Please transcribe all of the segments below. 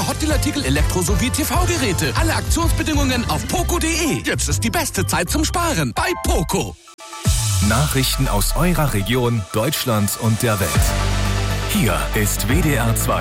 für Hotdeal-Artikel, Elektro- sowie TV-Geräte. Alle Aktionsbedingungen auf poco.de. Jetzt ist die beste Zeit zum Sparen bei Poco. Nachrichten aus eurer Region, Deutschland und der Welt. Hier ist WDR 2.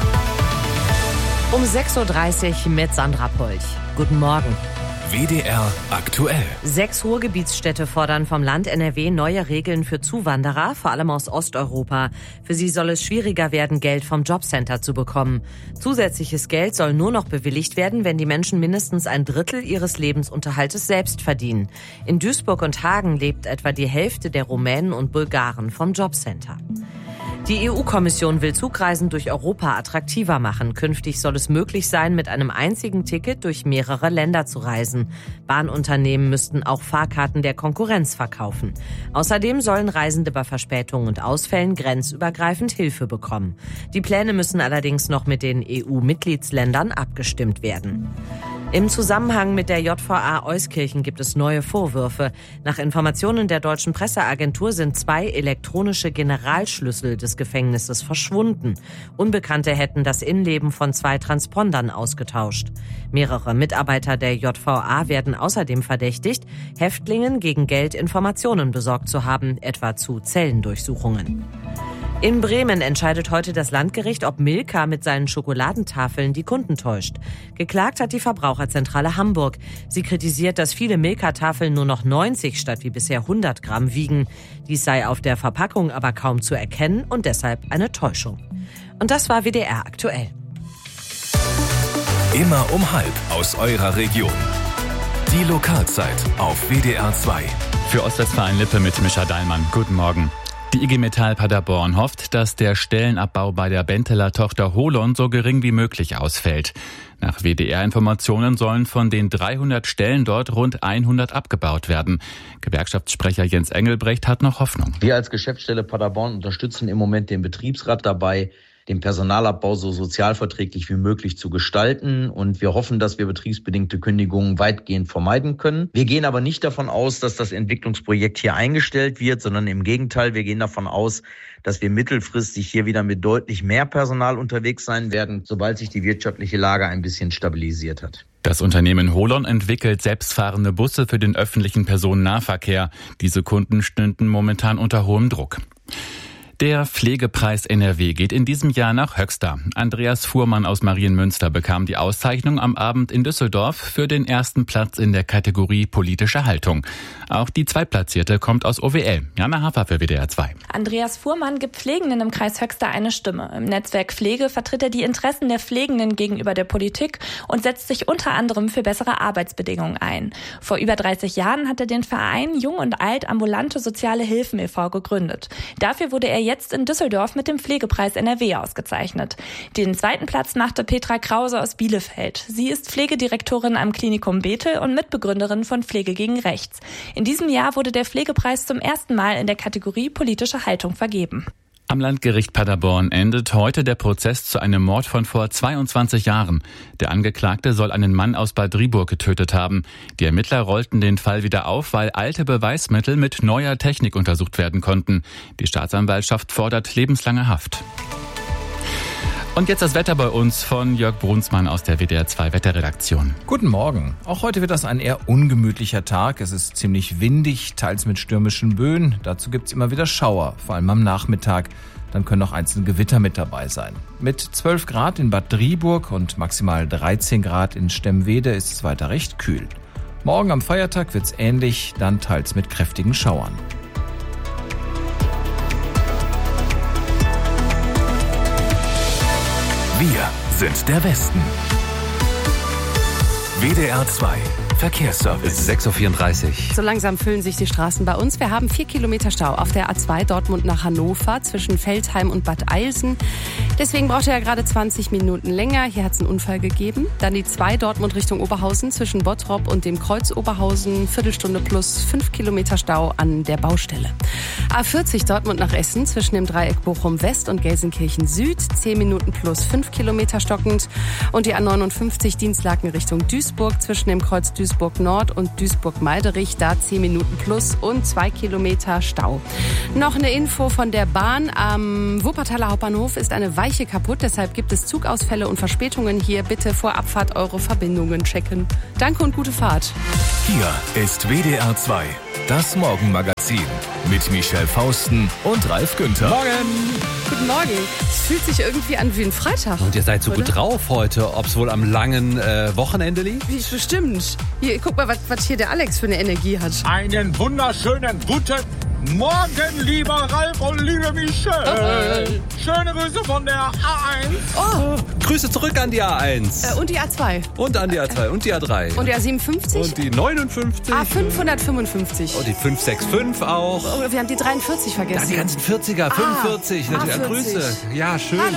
Um 6.30 Uhr mit Sandra Polch. Guten Morgen. WDR aktuell. 6 Ruhrgebietsstädte fordern vom Land NRW neue Regeln für Zuwanderer, vor allem aus Osteuropa. Für sie soll es schwieriger werden, Geld vom Jobcenter zu bekommen. Zusätzliches Geld soll nur noch bewilligt werden, wenn die Menschen mindestens ein Drittel ihres Lebensunterhaltes selbst verdienen. In Duisburg und Hagen lebt etwa die Hälfte der Rumänen und Bulgaren vom Jobcenter. Die EU-Kommission will Zugreisen durch Europa attraktiver machen. Künftig soll es möglich sein, mit einem einzigen Ticket durch mehrere Länder zu reisen. Bahnunternehmen müssten auch Fahrkarten der Konkurrenz verkaufen. Außerdem sollen Reisende bei Verspätungen und Ausfällen grenzübergreifend Hilfe bekommen. Die Pläne müssen allerdings noch mit den EU-Mitgliedsländern abgestimmt werden. Im Zusammenhang mit der JVA Euskirchen gibt es neue Vorwürfe. Nach Informationen der deutschen Presseagentur sind 2 elektronische Generalschlüssel des Gefängnisses verschwunden. Unbekannte hätten das Innenleben von 2 Transpondern ausgetauscht. Mehrere Mitarbeiter der JVA werden außerdem verdächtigt, Häftlingen gegen Geld Informationen besorgt zu haben, etwa zu Zellendurchsuchungen. In Bremen entscheidet heute das Landgericht, ob Milka mit seinen Schokoladentafeln die Kunden täuscht. Geklagt hat die Verbraucherzentrale Hamburg. Sie kritisiert, dass viele Milka-Tafeln nur noch 90 statt wie bisher 100 Gramm wiegen. Dies sei auf der Verpackung aber kaum zu erkennen und deshalb eine Täuschung. Und das war WDR aktuell. Immer um 12 aus eurer Region. Die Lokalzeit auf WDR 2. Für Ostwestfalen-Lippe mit Mischa Dahlmann. Guten Morgen. Die IG Metall Paderborn hofft, dass der Stellenabbau bei der Benteler Tochter Holon so gering wie möglich ausfällt. Nach WDR-Informationen sollen von den 300 Stellen dort rund 100 abgebaut werden. Gewerkschaftssprecher Jens Engelbrecht hat noch Hoffnung. Wir als Geschäftsstelle Paderborn unterstützen im Moment den Betriebsrat dabei, den Personalabbau so sozialverträglich wie möglich zu gestalten. Und wir hoffen, dass wir betriebsbedingte Kündigungen weitgehend vermeiden können. Wir gehen aber nicht davon aus, dass das Entwicklungsprojekt hier eingestellt wird, sondern im Gegenteil, wir gehen davon aus, dass wir mittelfristig hier wieder mit deutlich mehr Personal unterwegs sein werden, sobald sich die wirtschaftliche Lage ein bisschen stabilisiert hat. Das Unternehmen Holon entwickelt selbstfahrende Busse für den öffentlichen Personennahverkehr. Diese Kunden stünden momentan unter hohem Druck. Der Pflegepreis NRW geht in diesem Jahr nach Höxter. Andreas Fuhrmann aus Marienmünster bekam die Auszeichnung am Abend in Düsseldorf für den ersten Platz in der Kategorie politische Haltung. Auch die Zweitplatzierte kommt aus OWL. Jana Hafer für WDR 2. Andreas Fuhrmann gibt Pflegenden im Kreis Höxter eine Stimme. Im Netzwerk Pflege vertritt er die Interessen der Pflegenden gegenüber der Politik und setzt sich unter anderem für bessere Arbeitsbedingungen ein. Vor über 30 Jahren hat er den Verein Jung und Alt Ambulante Soziale Hilfen e.V. gegründet. Dafür wurde er jetzt in Düsseldorf mit dem Pflegepreis NRW ausgezeichnet. Den zweiten Platz machte Petra Krause aus Bielefeld. Sie ist Pflegedirektorin am Klinikum Bethel und Mitbegründerin von Pflege gegen Rechts. In diesem Jahr wurde der Pflegepreis zum ersten Mal in der Kategorie politische Haltung vergeben. Am Landgericht Paderborn endet heute der Prozess zu einem Mord von vor 22 Jahren. Der Angeklagte soll einen Mann aus Bad Driburg getötet haben. Die Ermittler rollten den Fall wieder auf, weil alte Beweismittel mit neuer Technik untersucht werden konnten. Die Staatsanwaltschaft fordert lebenslange Haft. Und jetzt das Wetter bei uns von Jörg Brunsmann aus der WDR 2 Wetterredaktion. Guten Morgen. Auch heute wird das ein eher ungemütlicher Tag. Es ist ziemlich windig, teils mit stürmischen Böen. Dazu gibt's immer wieder Schauer, vor allem am Nachmittag. Dann können auch einzelne Gewitter mit dabei sein. Mit 12 Grad in Bad Driburg und maximal 13 Grad in Stemwede ist es weiter recht kühl. Morgen am Feiertag wird's ähnlich, dann teils mit kräftigen Schauern. Wir sind der Westen. WDR 2 Verkehrsservice. 6.34 Uhr. So langsam füllen sich die Straßen bei uns. Wir haben 4 Kilometer Stau auf der A2 Dortmund nach Hannover zwischen Veltheim und Bad Eilsen. Deswegen braucht er ja gerade 20 Minuten länger. Hier hat es einen Unfall gegeben. Dann die 2 Dortmund Richtung Oberhausen zwischen Bottrop und dem Kreuz Oberhausen. Viertelstunde plus 5 Kilometer Stau an der Baustelle. A40 Dortmund nach Essen zwischen dem Dreieck Bochum West und Gelsenkirchen Süd. 10 Minuten plus 5 Kilometer stockend. Und die A59 Dienstlaken Richtung Duisburg zwischen dem Kreuz Duisburg Duisburg Nord und Duisburg-Meiderich. Da 10 Minuten plus und 2 Kilometer Stau. Noch eine Info von der Bahn. Am Wuppertaler Hauptbahnhof ist eine Weiche kaputt. Deshalb gibt es Zugausfälle und Verspätungen. Hier bitte vor Abfahrt eure Verbindungen checken. Danke und gute Fahrt. Hier ist WDR 2, das Morgenmagazin mit Michelle Fausten und Ralf Günther. Morgen! Guten Morgen. Es fühlt sich irgendwie an wie ein Freitag. Und ihr seid so gut drauf heute, ob es wohl am langen Wochenende liegt? Wie bestimmt. Hier, guck mal, was hier der Alex für eine Energie hat. Einen wunderschönen guten Morgen, lieber Ralf und liebe Michelle. Schöne Grüße von der A1. Oh. Grüße zurück an die A1. Und die A2. Und an die A2 und die A3. Und die A57. Und die 59. A555. Und die 565 auch. Oh, wir haben die 43 vergessen. Ja, die ganzen 40er, 45. Natürlich. A40. Grüße. Ja, schön. Hallo.